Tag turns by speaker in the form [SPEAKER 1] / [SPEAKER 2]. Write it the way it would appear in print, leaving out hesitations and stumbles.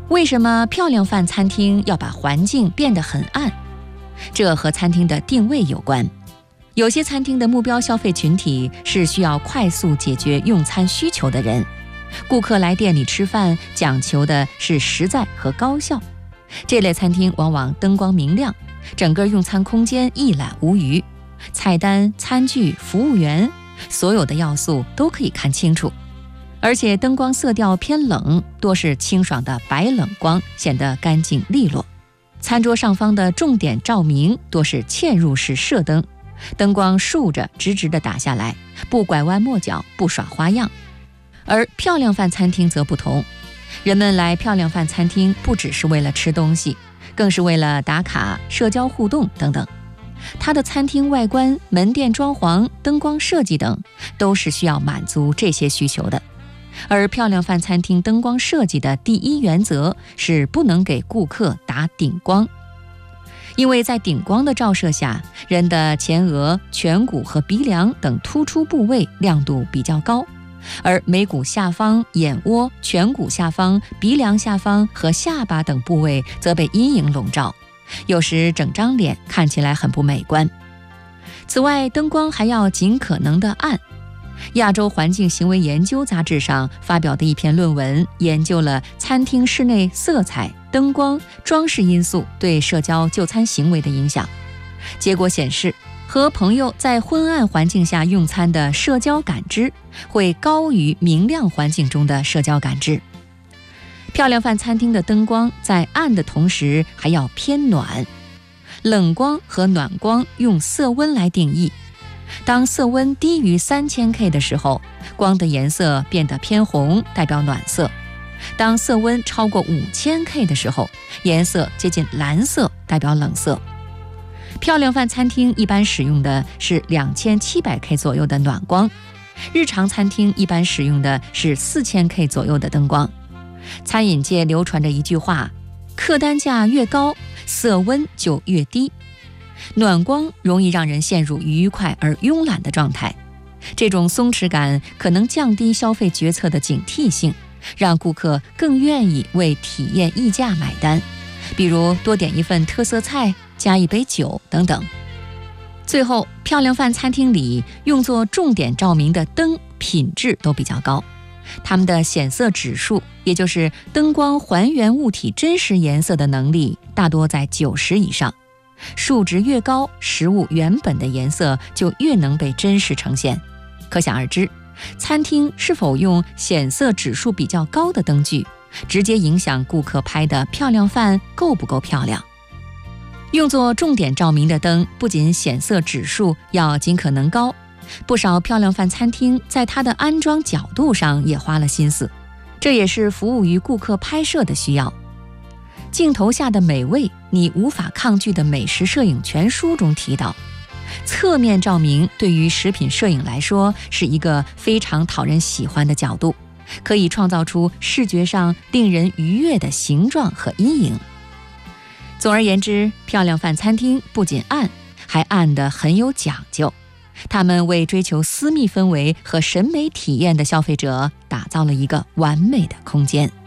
[SPEAKER 1] 为什么漂亮饭餐厅要把环境变得很暗？这和餐厅的定位有关。有些餐厅的目标消费群体是需要快速解决用餐需求的人，顾客来店里吃饭讲求的是实在和高效。这类餐厅往往灯光明亮，整个用餐空间一览无余，菜单、餐具、服务员，所有的要素都可以看清楚。而且灯光色调偏冷，多是清爽的白冷光，显得干净利落。餐桌上方的重点照明多是嵌入式射灯，灯光竖着直直地打下来，不拐弯抹角，不耍花样。而漂亮饭餐厅则不同，人们来漂亮饭餐厅不只是为了吃东西，更是为了打卡、社交互动等等。它的餐厅外观、门店装潢、灯光设计等，都是需要满足这些需求的。而漂亮饭餐厅灯光设计的第一原则是不能给顾客打顶光，因为在顶光的照射下，人的前额、颧骨和鼻梁等突出部位亮度比较高，而眉骨下方、眼窝、颧骨下方、鼻梁下方和下巴等部位则被阴影笼罩，有时整张脸看起来很不美观。此外，灯光还要尽可能的暗。亚洲环境行为研究杂志上发表的一篇论文，研究了餐厅室内色彩、灯光、装饰因素对社交就餐行为的影响。结果显示，和朋友在昏暗环境下用餐的社交感知会高于明亮环境中的社交感知。漂亮饭餐厅的灯光在暗的同时还要偏暖，冷光和暖光用色温来定义。当色温低于3000K 的时候，光的颜色变得偏红，代表暖色；当色温超过5000K 的时候，颜色接近蓝色，代表冷色。漂亮饭餐厅一般使用的是2700K 左右的暖光，日常餐厅一般使用的是4000K 左右的灯光。餐饮界流传着一句话：客单价越高，色温就越低。暖光容易让人陷入愉快而慵懒的状态，这种松弛感可能降低消费决策的警惕性，让顾客更愿意为体验溢价买单，比如多点一份特色菜，加一杯酒等等。最后，漂亮饭餐厅里用作重点照明的灯品质都比较高，它们的显色指数，也就是灯光还原物体真实颜色的能力，大多在90以上。数值越高，食物原本的颜色就越能被真实呈现。可想而知，餐厅是否用显色指数比较高的灯具，直接影响顾客拍的漂亮饭够不够漂亮。用作重点照明的灯，不仅显色指数要尽可能高，不少漂亮饭餐厅在它的安装角度上也花了心思，这也是服务于顾客拍摄的需要。镜头下的美味，你无法抗拒的美食摄影全书中提到，侧面照明对于食品摄影来说是一个非常讨人喜欢的角度，可以创造出视觉上令人愉悦的形状和阴影。总而言之，漂亮饭餐厅不仅暗，还暗得很有讲究。他们为追求私密氛围和审美体验的消费者打造了一个完美的空间。